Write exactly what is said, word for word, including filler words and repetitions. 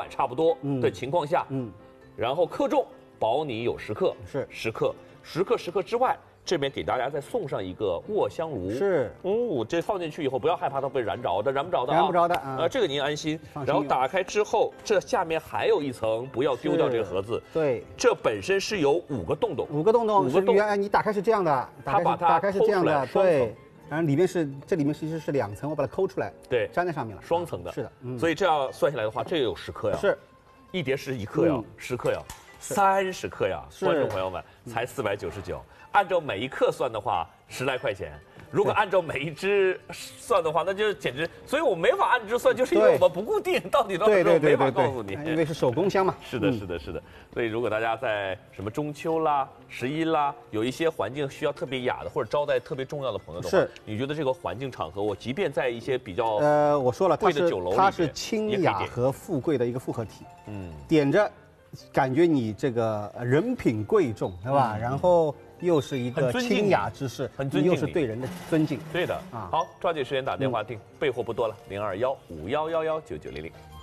差不多的情况下， 嗯， 然后克重保你有十克， 是十克，十克十克之外。这边给大家再送上一个卧香炉， 是， 哦，这放进去以后不要害怕它会燃着的，燃不着的、啊， 燃不着的啊。 呃，这个您安心。然后打开之后，这下面还有一层，不要丢掉这个盒子。 对， 这本身是有五个洞洞， 五个洞洞， 五个洞。 原来你打开是这样的， 它把它打开是这样的，对。然后里面是这里面其实是两层，我把它抠出来， 对， 粘在上面了， 双层的。 是的， 嗯。所以这样算下来的话，这个有十克呀， 是， 一碟是一克呀，十克呀，三十克呀，观众朋友们才四百九十九。按照每一克算的话，十来块钱。如果按照每一只算的话，那就简直，所以我没法按只算，就是因为我们不固定，到底多少时候没法告诉你。 因为是手工香嘛。 是的，是的，是的。所以如果大家在什么中秋啦、十一啦，有一些环境需要特别雅的，或者招待特别重要的朋友的话，是，你觉得这个环境场合，我即便在一些比较呃，我说了， 贵的酒楼里， 它是清雅和富贵的一个复合体。 嗯， 点着，感觉你这个人品贵重，对吧？然后。又是一个清雅之士， 很尊敬， 又是对人的尊敬。 对的啊，好，抓紧时间打电话订，备货不多了，零二幺五幺幺幺九九零零。